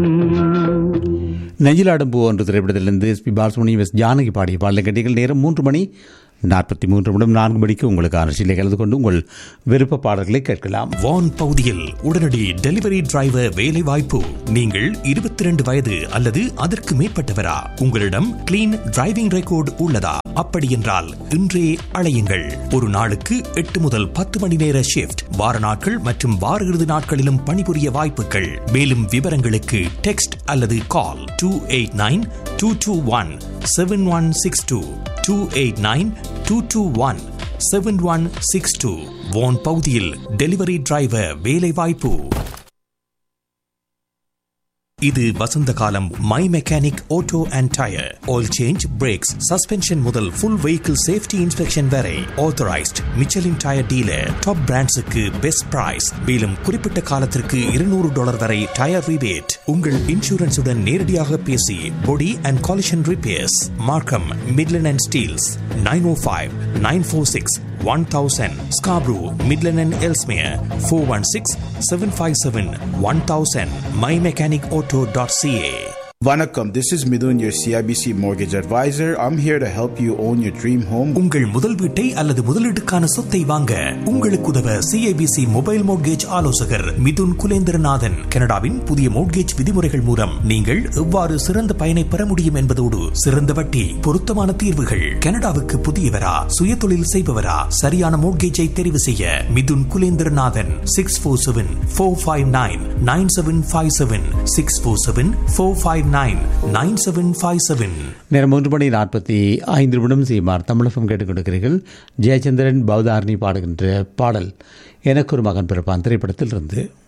நெஞ்சிலாடும் பூ ஒன்று திரைப்படத்திலிருந்து எஸ்பி பாலசுப்ரமணியம் எஸ் ஜானகி பாடிய பாடலை கேட்டீர்கள். நேரம் 3:43 4 மணிக்கு உங்களுக்கான நிகழ்ச்சியிலே கலந்து கொண்டு உங்கள் விருப்ப பாடல்களை கேட்கலாம். வான் பகுதியில் உடனடி டெலிவரி டிரைவர் வேலை வாய்ப்பு. நீங்கள் 22 வயது அல்லது அதற்கு மேற்பட்டவரா? உங்களிடம் கிளீன் டிரைவிங் ரெக்கார்டு உள்ளதா? அப்படி என்றால் இன்றே அழையுங்கள். ஒரு நாளுக்கு 8 முதல் 10 மணி நேர ஷிப்ட், வார நாட்கள் மற்றும் வார இறுதி நாட்களிலும் பணிபுரிய வாய்ப்புகள். மேலும் விவரங்களுக்கு டெக்ஸ்ட் அல்லது கால் 289-221-7162 289-221-7162. வான் பகுதியில் டெலிவரி டிரைவர் வேலை வாய்ப்பு. இது வசந்த காலம். My mechanic auto and tyre oil change, breaks, suspension முதல் ஃபுல் வெஹிக்கிள் சேஃப்டி இன்ஸ்பெக்ஷன் வரை authorised Michelin tyre dealer. Top பிராண்ட்ஸுக்கு best price. மேலும் குறிப்பிட்ட காலத்திற்கு $200 வரை டயர் ரிபேட். உங்கள் இன்சூரன்ஸுடன் நேரடியாக பேசி பொடி அண்ட் காலிஷன் ரிப்பேர்ஸ். மார்க்கம், Midland and Steeles. 905-946-1000. Scarborough, Midland and Ellesmere. 416-757-1000. MyMechanicAuto.ca. Vanakkam, this is Midun, your CIBC mortgage advisor. I'm here to help you own your dream home. உங்கள் முதல் வீட்டை அல்லது முதலீட்டுக்கான சொத்தை வாங்க உங்களுக்கு உதவ CIBC மொபைல் மோட்கேஜ் ஆலோசகர் மிதுன் குலேந்திரநாதன். கனடாவின் புதிய மோட்கேஜ் விதிமுறைகள் மூலம் நீங்கள் எவ்வாறு சிறந்த பயனை பெற முடியும் என்பதோடு சிறந்த வட்டி, பொருத்தமான தீர்வுகள். கனடாவுக்கு புதியவரா, சுய தொழில் செய்பவரா, சரியான மோட்கேஜை தெரிவு செய்ய மிதுன் குலேந்திரநாதன். 647-459-9757 647-459-9757. நேரம் 3:45 சீமார் தமிழகம் கேட்டுக் கொடுக்கிறீர்கள். ஜெயச்சந்திரன் பௌதாரணி பாடுகின்ற பாடல் எனக்கு ஒரு மகன் பிறப்பான் திரைப்படத்தில் இருந்து.